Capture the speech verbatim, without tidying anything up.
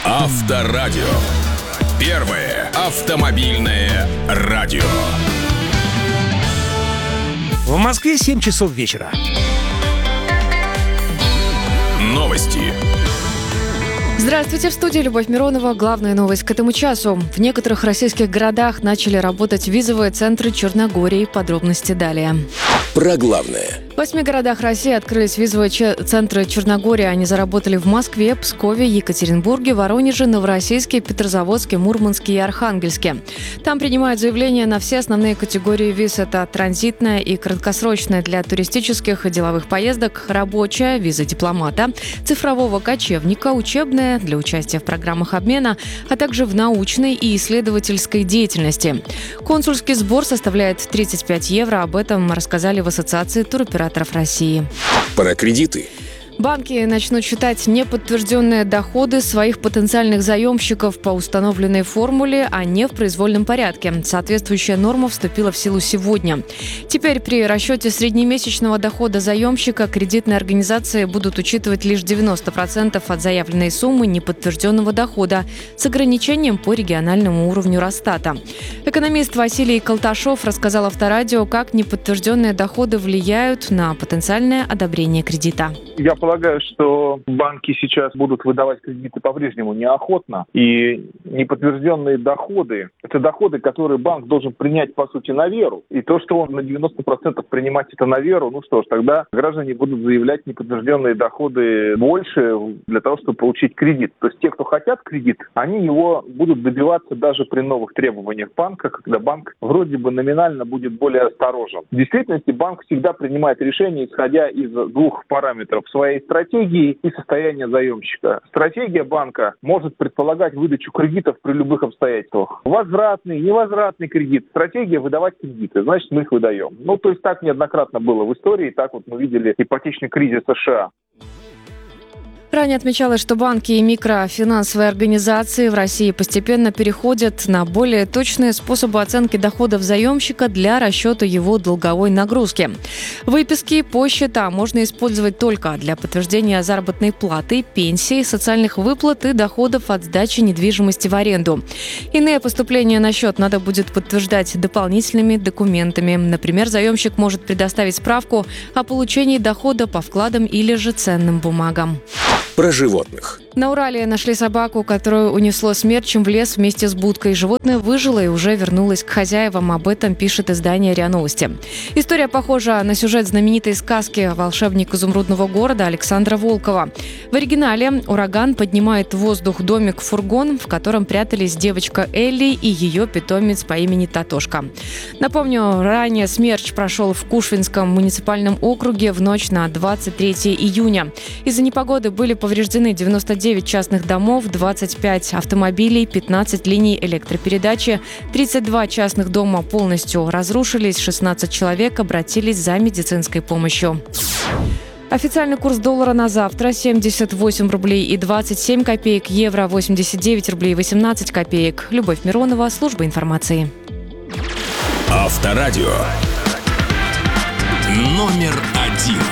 Авторадио. Первое автомобильное радио. В Москве семь часов вечера. Новости. Здравствуйте, в студии Любовь Миронова. Главная новость к этому часу. В некоторых российских городах начали работать визовые центры Черногории. Подробности далее. Про главное. В восьми городах России открылись визовые че- центры Черногории. Они заработали в Москве, Пскове, Екатеринбурге, Воронеже, Новороссийске, Петрозаводске, Мурманске и Архангельске. Там принимают заявления на все основные категории виз. Это транзитная и краткосрочная для туристических и деловых поездок, рабочая, виза дипломата, цифрового кочевника, учебная для участия в программах обмена, а также в научной и исследовательской деятельности. Консульский сбор составляет тридцать пять евро. Об этом рассказали в Ассоциации туроператоров России. Про кредиты. Банки начнут считать неподтвержденные доходы своих потенциальных заемщиков по установленной формуле, а не в произвольном порядке. Соответствующая норма вступила в силу сегодня. Теперь при расчете среднемесячного дохода заемщика кредитные организации будут учитывать лишь девяносто процентов от заявленной суммы неподтвержденного дохода с ограничением по региональному уровню Росстата. Экономист Василий Колташов рассказал Авторадио, как неподтвержденные доходы влияют на потенциальное одобрение кредита. Я полагаю, что банки сейчас будут выдавать кредиты по-прежнему неохотно. И неподтвержденные доходы – это доходы, которые банк должен принять, по сути, на веру. И то, что он на девяносто процентов принимать это на веру, ну что ж, тогда граждане будут заявлять неподтвержденные доходы больше для того, чтобы получить кредит. То есть те, кто хотят кредит, они его будут добиваться даже при новых требованиях банка, когда банк вроде бы номинально будет более осторожен. В действительности банк всегда принимает решение, исходя из двух параметров – своей стратегии и состояния заемщика. Стратегия банка может предполагать выдачу кредитов при любых обстоятельствах. Возвратный, невозвратный кредит. Стратегия выдавать кредиты. Значит, мы их выдаем. Ну, то есть так неоднократно было в истории. Так вот мы видели ипотечный кризис США. Ранее отмечалось, что банки и микрофинансовые организации в России постепенно переходят на более точные способы оценки доходов заемщика для расчета его долговой нагрузки. Выписки по счетам можно использовать только для подтверждения заработной платы, пенсии, социальных выплат и доходов от сдачи недвижимости в аренду. Иные поступления на счет надо будет подтверждать дополнительными документами. Например, заемщик может предоставить справку о получении дохода по вкладам или же ценным бумагам. Про животных. На Урале нашли собаку, которую унесло смерчем в лес вместе с будкой. Животное выжило и уже вернулось к хозяевам. Об этом пишет издание РИА Новости. История похожа на сюжет знаменитой сказки «Волшебник изумрудного города» Александра Волкова. В оригинале ураган поднимает в воздух домик-фургон, в котором прятались девочка Элли и ее питомец по имени Татошка. Напомню, ранее смерч прошел в Кушвинском муниципальном округе в ночь на двадцать третье июня. Из-за непогоды были повреждены девяносто девять частных домов, двадцать пять автомобилей, пятнадцать линий электропередачи, тридцать два частных дома полностью разрушились, шестнадцать человек обратились за медицинской помощью. Официальный курс доллара на завтра – семьдесят восемь рублей и двадцать семь копеек, евро – восемьдесят девять рублей и восемнадцать копеек. Любовь Миронова, служба информации. Авторадио. Номер один.